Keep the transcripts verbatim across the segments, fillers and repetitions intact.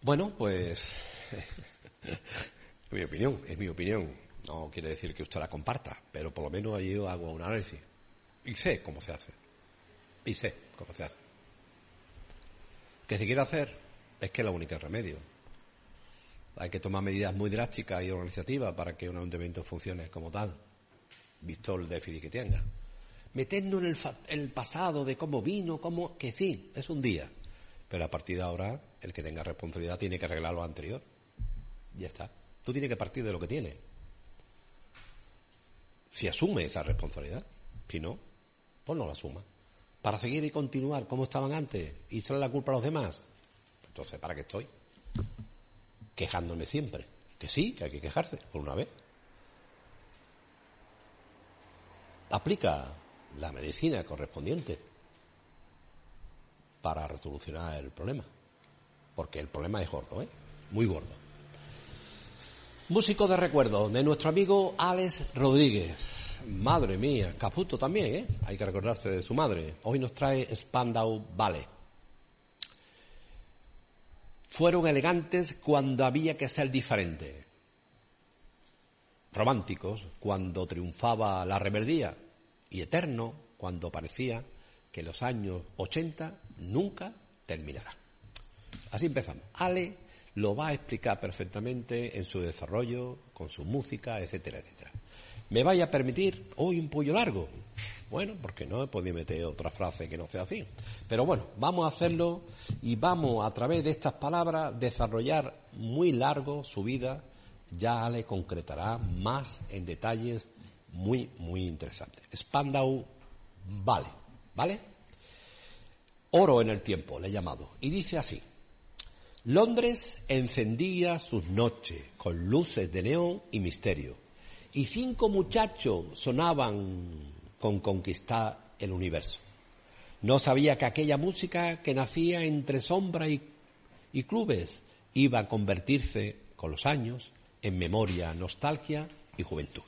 Bueno, pues es mi opinión, es mi opinión. No quiere decir que usted la comparta, pero por lo menos yo hago un análisis y sé cómo se hace. Y sé cómo se hace. ¿Qué se quiere hacer? Es que es el único remedio. Hay que tomar medidas muy drásticas y organizativas para que un ayuntamiento funcione como tal, visto el déficit que tenga. Meternos en el, fa- el pasado de cómo vino, cómo... que sí, es un día. Pero a partir de ahora, el que tenga responsabilidad tiene que arreglar lo anterior. Ya está. Tú tienes que partir de lo que tienes. Si asume esa responsabilidad. Si no, pues no la asuma. Para seguir y continuar como estaban antes y echarle la culpa a los demás. Entonces, ¿para qué estoy? Quejándome siempre. Que sí, que hay que quejarse, por una vez. Aplica la medicina correspondiente para resolucionar el problema. Porque el problema es gordo, ¿eh? Muy gordo. Músico de recuerdo de nuestro amigo Alex Rodríguez. Madre mía, Caputo también, ¿eh? Hay que recordarse de su madre. Hoy nos trae Spandau Ballet. Fueron elegantes cuando había que ser diferente. Románticos cuando triunfaba la rebeldía. Y eterno cuando parecía que los años ochenta nunca terminarán. Así empezamos. Ale lo va a explicar perfectamente en su desarrollo, con su música, etcétera, etcétera. ¿Me vaya a permitir hoy un pollo largo? Bueno, porque no he podido meter otra frase que no sea así. Pero bueno, vamos a hacerlo y vamos a través de estas palabras desarrollar muy largo su vida. Ya Ale concretará más en detalles muy, muy interesantes. Spandau Ballet, ¿vale? Oro en el tiempo, le he llamado. Y dice así. Londres encendía sus noches con luces de neón y misterio. Y cinco muchachos sonaban con conquistar el universo. No sabía que aquella música que nacía entre sombra y, y clubes iba a convertirse, con los años, en memoria, nostalgia y juventud.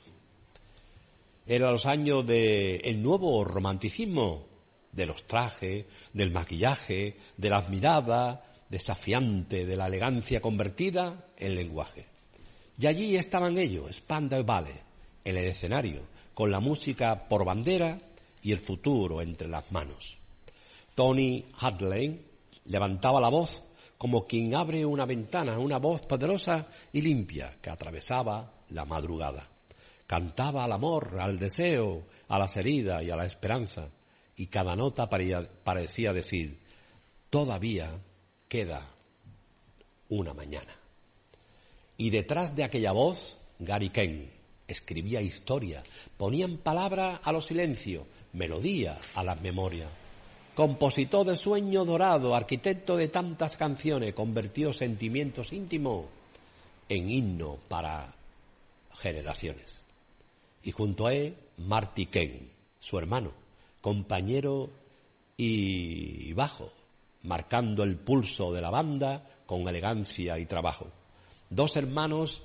Eran los años del nuevo romanticismo, de los trajes, del maquillaje, de las miradas, desafiante, de la elegancia convertida en lenguaje. Y allí estaban ellos, Spandau Ballet, en el escenario, con la música por bandera y el futuro entre las manos. Tony Hadley levantaba la voz como quien abre una ventana, una voz poderosa y limpia que atravesaba la madrugada. Cantaba al amor, al deseo, a las heridas y a la esperanza, y cada nota parecía decir, todavía queda una mañana. Y detrás de aquella voz, Gary Kane escribía historia, ponía en palabras a los silencios, melodía a las memorias. Compositor de sueño dorado, arquitecto de tantas canciones, convirtió sentimientos íntimos en himno para generaciones. Y junto a él, Marty Kane, su hermano, compañero y bajo, marcando el pulso de la banda con elegancia y trabajo. Dos hermanos,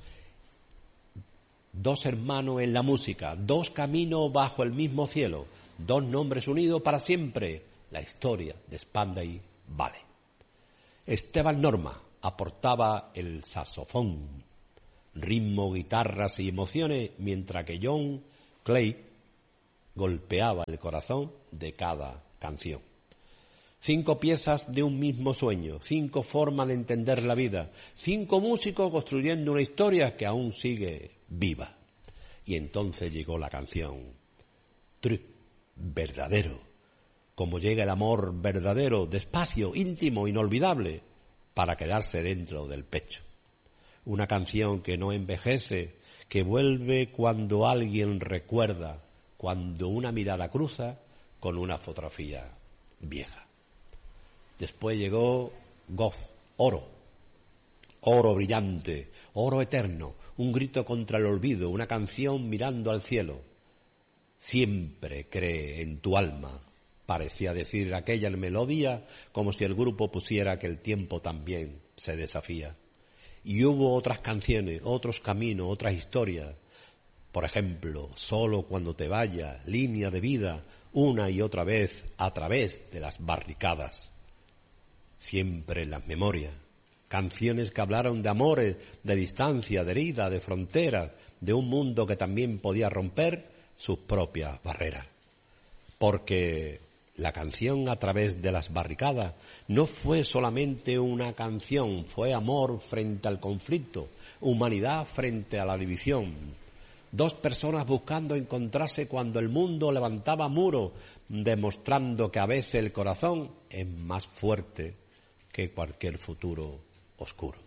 dos hermanos en la música, dos caminos bajo el mismo cielo, dos nombres unidos para siempre, la historia de Spandau Ballet. Esteban Norma aportaba el saxofón, ritmo, guitarras y emociones, mientras que John Clay golpeaba el corazón de cada canción. Cinco piezas de un mismo sueño, cinco formas de entender la vida, cinco músicos construyendo una historia que aún sigue viva. Y entonces llegó la canción True, verdadero, como llega el amor verdadero, despacio, íntimo, inolvidable, para quedarse dentro del pecho. Una canción que no envejece, que vuelve cuando alguien recuerda, cuando una mirada cruza con una fotografía vieja. Después llegó Goz, oro, oro brillante, oro eterno, un grito contra el olvido, una canción mirando al cielo. Siempre cree en tu alma, parecía decir aquella melodía, como si el grupo pusiera que el tiempo también se desafía. Y hubo otras canciones, otros caminos, otras historias. Por ejemplo, Solo cuando te vayas, Línea de vida, una y otra vez a través de las barricadas. Siempre en las memorias, Canciones que hablaron de amores, de distancia, de herida, de fronteras, de un mundo que también podía romper sus propias barreras. Porque la canción a través de las barricadas no fue solamente una canción, fue amor frente al conflicto, humanidad frente a la división. Dos personas buscando encontrarse cuando el mundo levantaba muros, demostrando que a veces el corazón es más fuerte que cualquier futuro oscuro.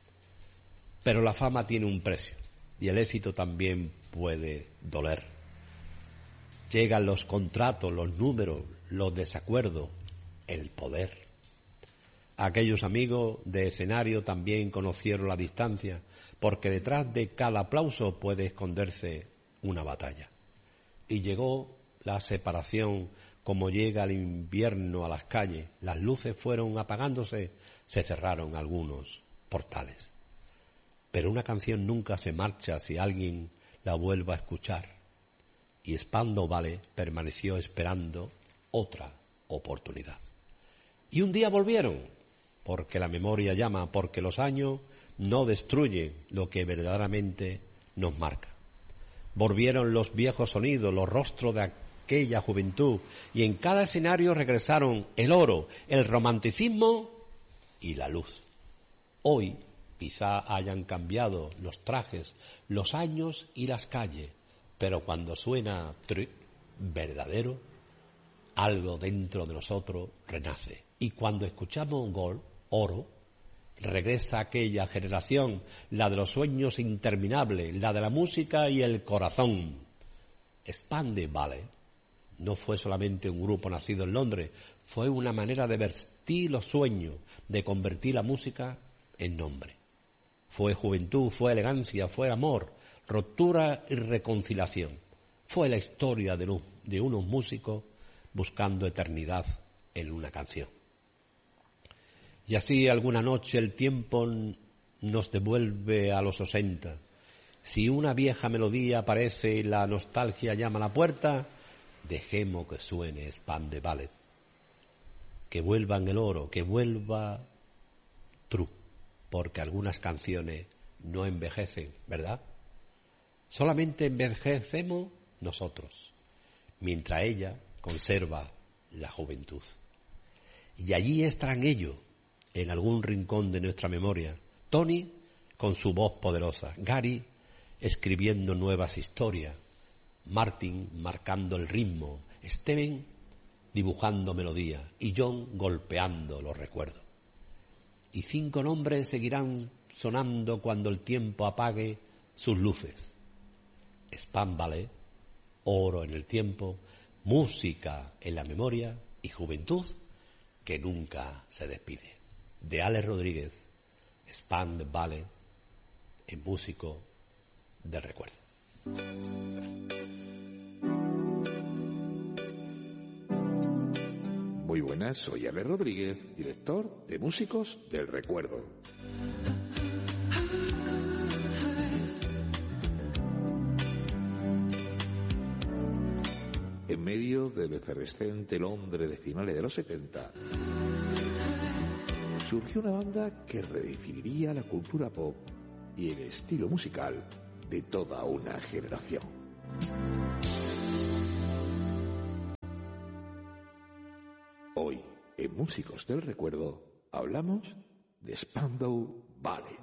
Pero la fama tiene un precio y el éxito también puede doler. Llegan los contratos, los números, los desacuerdos, el poder. Aquellos amigos de escenario también conocieron la distancia, porque detrás de cada aplauso puede esconderse una batalla. Y llegó la separación, como llega el invierno a las calles. Las luces fueron apagándose, se cerraron algunos portales. Pero una canción nunca se marcha si alguien la vuelve a escuchar. Y Spandau Ballet permaneció esperando otra oportunidad. Y un día volvieron, porque la memoria llama, porque los años no destruyen lo que verdaderamente nos marca. Volvieron los viejos sonidos, los rostros de aquella juventud, y en cada escenario regresaron el oro, el romanticismo y la luz. Hoy quizá hayan cambiado los trajes, los años y las calles, pero cuando suena tri, verdadero, algo dentro de nosotros renace. Y cuando escuchamos gol, oro, regresa aquella generación, la de los sueños interminables, la de la música y el corazón. Spandau Ballet no fue solamente un grupo nacido en Londres, fue una manera de vestir los sueños, de convertir la música en nombre. Fue juventud, fue elegancia, fue amor, ruptura y reconciliación. Fue la historia de, un, de unos músicos buscando eternidad en una canción. Y así alguna noche el tiempo nos devuelve a los sesenta. Si una vieja melodía aparece y la nostalgia llama a la puerta, dejemos que suene Spandau Ballet. Que vuelva en el oro, que vuelva true, porque algunas canciones no envejecen, ¿verdad? Solamente envejecemos nosotros, mientras ella conserva la juventud. Y allí estarán ellos, en algún rincón de nuestra memoria. Tony con su voz poderosa, Gary escribiendo nuevas historias, Martin marcando el ritmo, Steven dibujando melodía y John golpeando los recuerdos. Y cinco nombres seguirán sonando cuando el tiempo apague sus luces. Spandau Ballet, oro en el tiempo, música en la memoria y juventud que nunca se despide. De Alex Rodríguez, Spandau Ballet, en músico del recuerdo. Muy buenas, soy Alex Rodríguez, director de Músicos del Recuerdo. En medio del efervescente Londres de finales de los setenta, surgió una banda que redefiniría la cultura pop y el estilo musical de toda una generación. Hoy, en Músicos del Recuerdo, hablamos de Spandau Ballet.